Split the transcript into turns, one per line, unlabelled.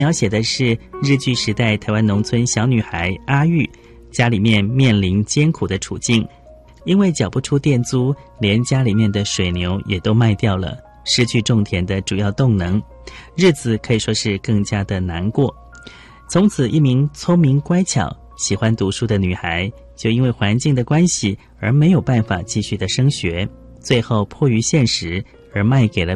描写的是日据时代台湾农村小女孩阿玉家里面面临艰苦的处境，因为缴不出店租，连家里面的水牛也都卖掉了，失去种田的主要动能，日子可以说是更加的难过。从此一名聪明乖巧喜欢读书的女孩就因为环境的关系而没有办法继续的升学，最后迫于现实而卖给了